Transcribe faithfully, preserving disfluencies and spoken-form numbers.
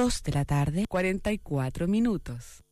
dos de la tarde, cuarenta y cuatro minutos.